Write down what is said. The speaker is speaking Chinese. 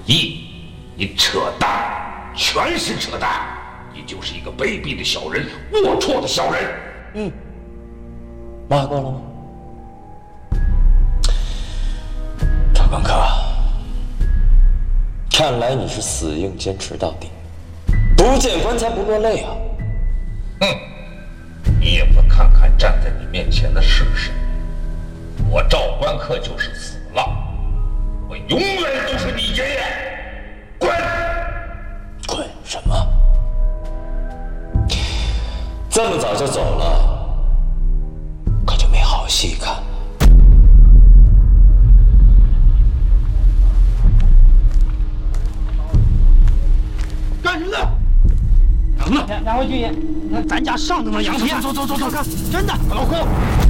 你扯淡，全是扯淡！你就是一个卑鄙的小人，龌龊的小人。 骂够了吗？赵刚科，看来你是死硬坚持到底，不见棺材不落泪啊！ 你也不看看站在你面前的是谁？我赵关客就是死了，我永远都是你爷爷！滚！ 滚什么？这么早就走了，可就没好戏看。 干什么呢？两位军爷，那咱家上等的羊皮，走，真的，老公。